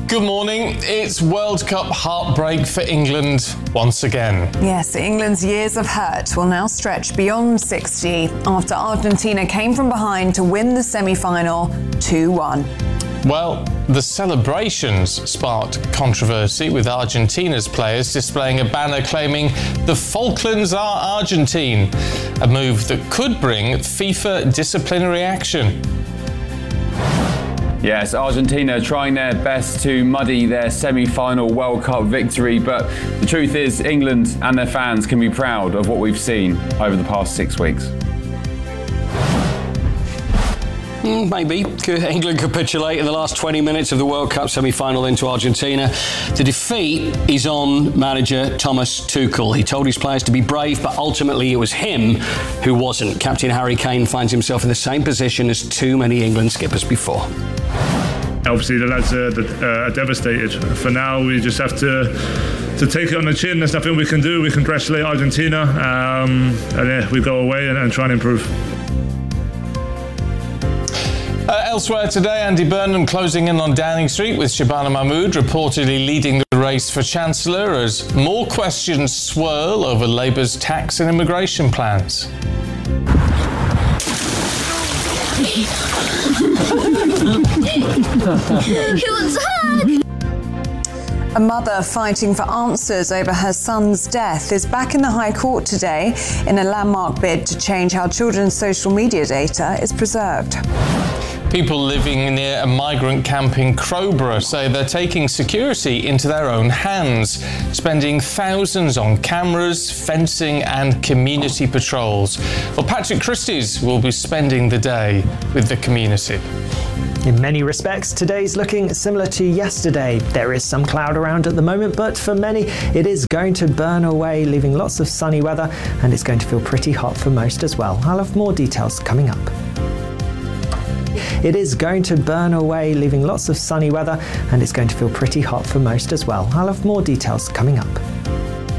Good morning. It's World Cup heartbreak for England once again. Yes, England's years of hurt will now stretch beyond 60 after Argentina came from behind to win the semi-final 2-1. Well, the celebrations sparked controversy, with Argentina's players displaying a banner claiming the Falklands are Argentine, a move that could bring FIFA disciplinary action. Yes, Argentina trying their best to muddy their semi-final World Cup victory, but the truth is England and their fans can be proud of what we've seen over the past 6 weeks. Maybe. England capitulate in the last 20 minutes of the World Cup semi-final into Argentina. The defeat is on manager Thomas Tuchel. He told his players to be brave, but ultimately it was him who wasn't. Captain Harry Kane finds himself in the same position as too many England skippers before. Obviously the lads are devastated. For now we just have to take it on the chin. There's nothing we can do. We congratulate Argentina and we go away and try and improve. Elsewhere today, Andy Burnham closing in on Downing Street, with Shabana Mahmood reportedly leading the race for Chancellor as more questions swirl over Labour's tax and immigration plans. A mother fighting for answers over her son's death is back in the High Court today in a landmark bid to change how children's social media data is preserved. People living near a migrant camp in Crowborough say they're taking security into their own hands, spending thousands on cameras, fencing and community patrols. Well, Patrick Christys will be spending the day with the community. In many respects, today's looking similar to yesterday. There is some cloud around at the moment, but for many, it is going to burn away, leaving lots of sunny weather, and it's going to feel pretty hot for most as well. I'll have more details coming up. It is going to burn away, leaving lots of sunny weather, and it's going to feel pretty hot for most as well. I'll have more details coming up.